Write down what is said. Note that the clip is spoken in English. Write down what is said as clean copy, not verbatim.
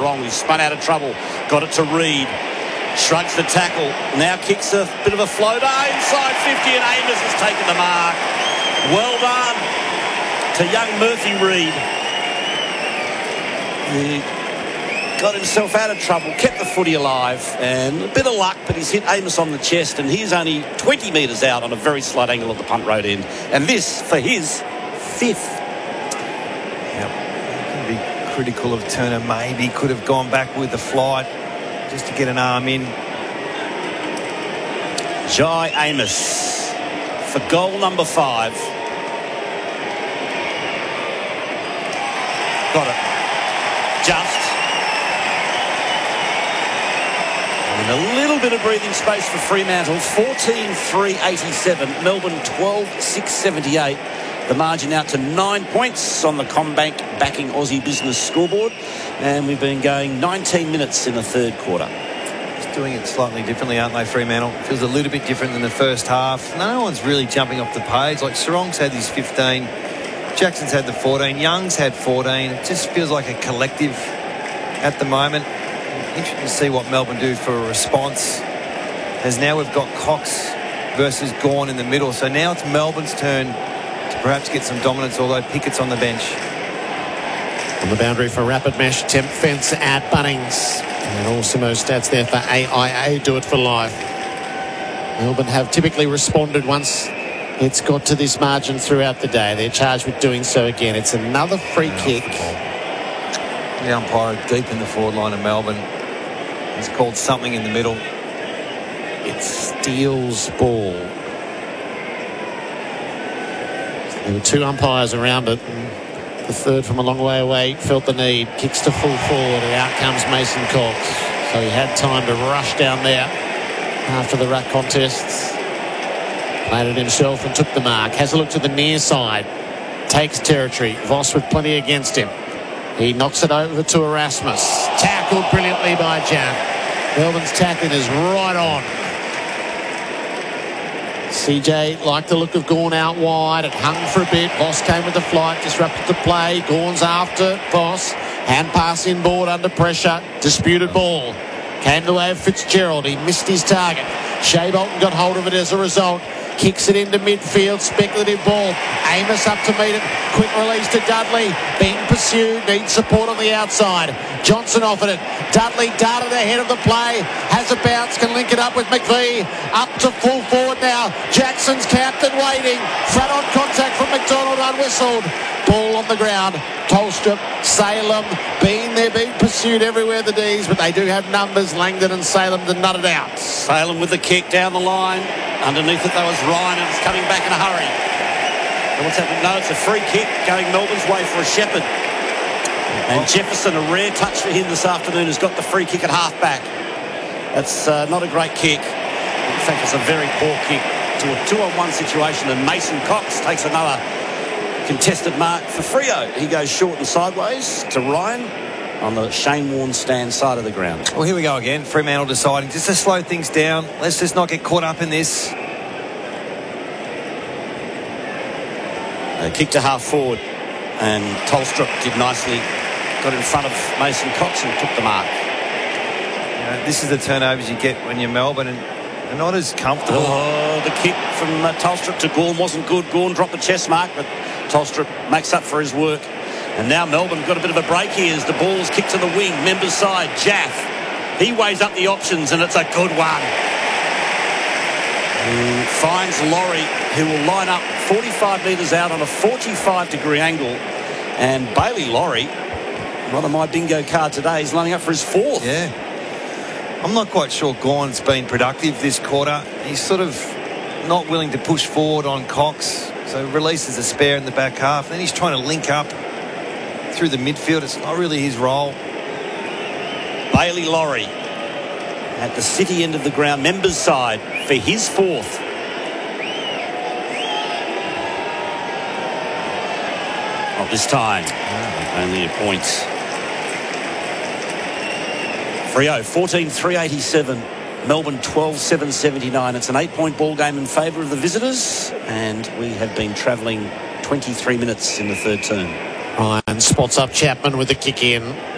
wrong. He spun out of trouble. Got it to Reed. Shrugs the tackle. Now kicks a bit of a floater. Inside 50 and Amos has taken the mark. Well done to young Murphy Reed. He got himself out of trouble, kept the footy alive, and a bit of luck, but he's hit Amos on the chest, and he's only 20 metres out on a very slight angle at the punt road end. And this for his 5th. Yep. Can be critical of Turner. Maybe could have gone back with the flight just to get an arm in. Jai Amos for goal number 5. Got it. Just. And a little bit of breathing space for Fremantle. 14-3-87. Melbourne 12-6-78. The margin out to 9 points on the CommBank backing Aussie Business scoreboard. And we've been going 19 minutes in the third quarter. Just doing it slightly differently, aren't they, Fremantle? Feels a little bit different than the first half. No one's really jumping off the page. Like Sarong's had his 15. Jackson's had the 14. Young's had 14. It just feels like a collective at the moment. Interesting to see what Melbourne do for a response, as now we've got Cox versus Gawn in the middle. So now it's Melbourne's turn to perhaps get some dominance, although Pickett's on the bench. On the boundary for Rapid Mesh, temp fence at Bunnings. And all Simo stats there for AIA, do it for life. Melbourne have typically responded once it's got to this margin throughout the day. They're charged with doing so again. It's another free kick. The umpire deep in the forward line of Melbourne. He's called something in the middle. It's Steele's ball. There were 2 umpires around it. And the third from a long way away felt the need. Kicks to full forward, and out comes Mason Cox. So he had time to rush down there after the ruck contests. Played it himself and took the mark. Has a look to the near side. Takes territory. Voss with plenty against him. He knocks it over to Erasmus. Tackled brilliantly by Jan. Melbourne's tackling is right on. CJ liked the look of Gawn out wide. It hung for a bit. Voss came with the flight, disrupted the play. Gawn's after Voss. Hand pass inboard under pressure. Disputed ball. Came the way of Fitzgerald. He missed his target. Shea Bolton got hold of it as a result. Kicks it into midfield. Speculative ball. Amos up to meet it. Quick release to Dudley. Being pursued. Needs support on the outside. Johnson offered it. Dudley darted ahead of the play. Has a bounce. Can link it up with McVie. Up to full forward now. Jackson's captain waiting. Front on contact from McDonald unwhistled. Ball on the ground. Tolstrup, Salem, being pursued everywhere, the D's, but they do have numbers. Langdon and Salem to nut it out. Salem with the kick down the line. Underneath it, though, is Ryan, and it's coming back in a hurry. And what's happening? No, it's a free kick going Melbourne's way for a Shepherd. And Jefferson, a rare touch for him this afternoon, has got the free kick at half-back. That's not a great kick. In fact, it's a very poor kick to a 2-on-1 situation, and Mason Cox takes another contested mark for Freo. He goes short and sideways to Ryan on the Shane Warne stand side of the ground. Well, here we go again. Fremantle deciding just to slow things down. Let's just not get caught up in this. Kick to half forward, and Tolstrup did nicely. Got in front of Mason Cox and took the mark. This is the turnovers you get when you're Melbourne, and they're not as comfortable. Oh, the kick from Tolstrup to Gawn wasn't good. Gawn dropped the chest mark, but Tolstrup makes up for his work. And now Melbourne got a bit of a break here as the ball's kicked to the wing. Members side, Jaff. He weighs up the options, and it's a good one. Finds Laurie, who will line up 45 metres out on a 45-degree angle. And Bailey Laurie, one of my bingo card today, is lining up for his 4th. Yeah. I'm not quite sure Gawn's been productive this quarter. He's sort of not willing to push forward on Cox, so releases a spare in the back half. Then he's trying to link up through the midfield. It's not really his role. Bailey Laurie at the City end of the ground, Members side, for his 4th. Not this time. Only a point. Freo 14-3-87. Melbourne 12-7-79. It's an 8-point ball game in favour of the visitors, and we have been travelling 23 minutes in the third term. Ryan spots up Chapman with the kick in.